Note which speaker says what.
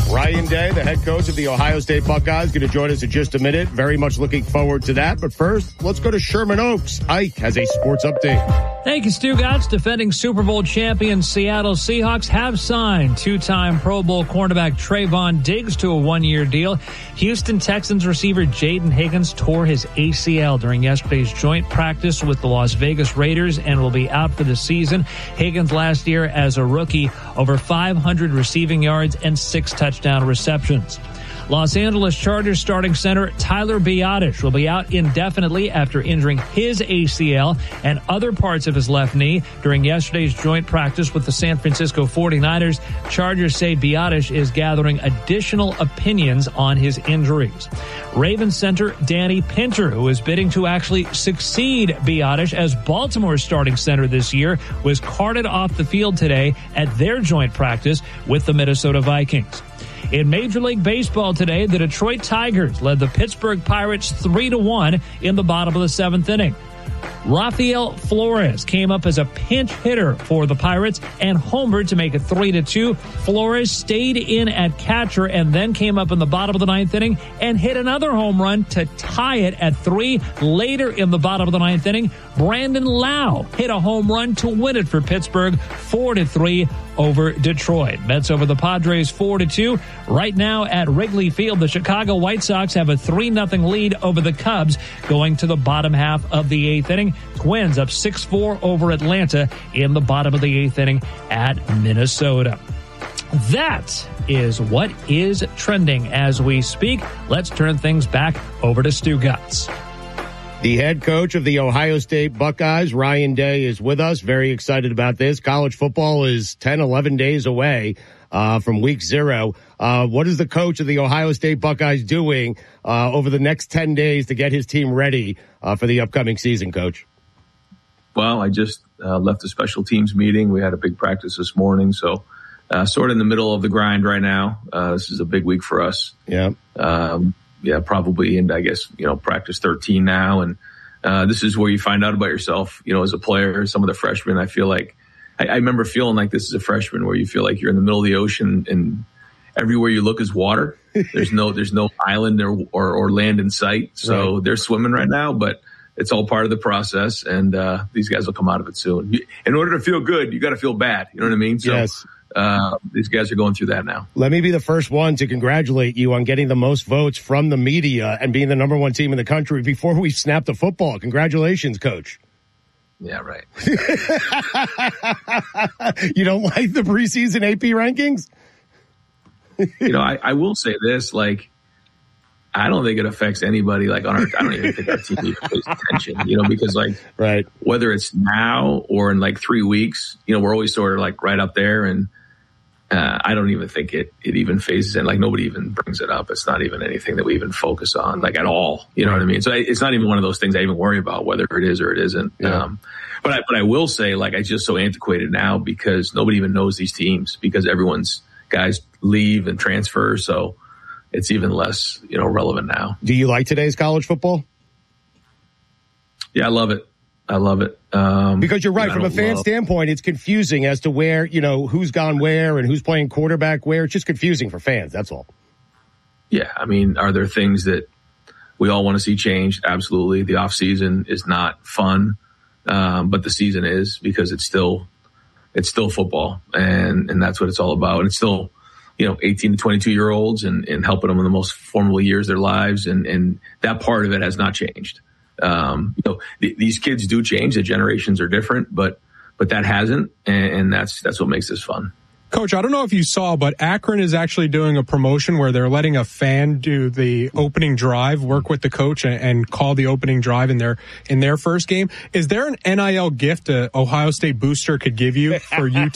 Speaker 1: Ryan Day, the head coach of the Ohio State Buckeyes, going to join us in just a minute. Very much looking forward to that. But first, let's go to Sherman Oaks. Ike has a sports update.
Speaker 2: Thank you, Stu Gatz. Defending Super Bowl champion Seattle Seahawks have signed two-time Pro Bowl cornerback Trayvon Diggs to a one-year deal. Houston Texans receiver Jaden Higgins tore his ACL during yesterday's joint practice with the Las Vegas Raiders and will be out for the season. Higgins last year as a rookie, over 500 receiving yards and 6 touchdown receptions. Los Angeles Chargers starting center Tyler Biadasz will be out indefinitely after injuring his ACL and other parts of his left knee during yesterday's joint practice with the San Francisco 49ers. Chargers say Biadasz is gathering additional opinions on his injuries. Ravens center Danny Pinter, who is bidding to actually succeed Biadasz as Baltimore's starting center this year, was carted off the field today at their joint practice with the Minnesota Vikings. In Major League Baseball today, the Detroit Tigers led the Pittsburgh Pirates 3-1 in the bottom of the 7th inning. Rafael Flores came up as a pinch hitter for the Pirates and homered to make it 3-2. Flores stayed in at catcher and then came up in the bottom of the 9th inning and hit another home run to tie it at 3. Later in the bottom of the 9th inning, Brandon Lau hit a home run to win it for Pittsburgh 4-3 over Detroit. Mets over the Padres 4-2. Right now at Wrigley Field, the Chicago White Sox have a 3-0 lead over the Cubs going to the bottom half of the 8th inning. Twins up 6-4 over Atlanta in the bottom of the 8th inning at Minnesota. That is what is trending as we speak. Let's turn things back over to Stu Gatz.
Speaker 1: The head coach of the Ohio State Buckeyes, Ryan Day, is with us. Very excited about this. College football is 10, 11 days away from week 0. What is the coach of the Ohio State Buckeyes doing over the next 10 days to get his team ready for the upcoming season, Coach?
Speaker 3: Well, I just left a special teams meeting. We had a big practice this morning, so sort of in the middle of the grind right now. This is a big week for us.
Speaker 1: Yeah.
Speaker 3: Probably in, I guess, practice 13 now. And this is where you find out about yourself, as a player. Some of the freshmen, I feel like, I remember feeling like this is a freshman where you feel like you're in the middle of the ocean and everywhere you look is water. There's no island or land in sight. So They're swimming right now, but it's all part of the process. And these guys will come out of it soon. In order to feel good, you got to feel bad. You know what I mean? So,
Speaker 1: yes.
Speaker 3: These guys are going through that now.
Speaker 1: Let me be the first one to congratulate you on getting the most votes from the media and being the number 1 team in the country before we snap the football. Congratulations, Coach.
Speaker 3: Yeah, right.
Speaker 1: You don't like the preseason AP rankings?
Speaker 3: I will say this, I don't think it affects anybody on our, I don't even think our team even pays attention, because
Speaker 1: right.
Speaker 3: Whether it's now or in 3 weeks, we're always sort of right up there. And I don't even think it even phases in. Nobody even brings it up. It's not even anything that we even focus on at all. You know what I mean? So it's not even one of those things I even worry about whether it is or it isn't.
Speaker 1: Yeah.
Speaker 3: But I will say it's just so antiquated now because nobody even knows these teams because everyone's guys leave and transfer. So it's even less, relevant now.
Speaker 1: Do you like today's college football?
Speaker 3: Yeah, I love it.
Speaker 1: Because you're right. From a fan standpoint, it's confusing as to where, who's gone where and who's playing quarterback where. It's just confusing for fans. That's all.
Speaker 3: Yeah. I mean, are there things that we all want to see changed? Absolutely. The off season is not fun. But the season is because it's still football and that's what it's all about. And it's still, 18 to 22 year olds and helping them in the most formidable years of their lives. And that part of it has not changed. These kids do change. The generations are different, but that hasn't. And that's what makes this fun.
Speaker 4: Coach, I don't know if you saw, but Akron is actually doing a promotion where they're letting a fan do the opening drive, work with the coach and call the opening drive in their first game. Is there an NIL gift a Ohio State booster could give you for you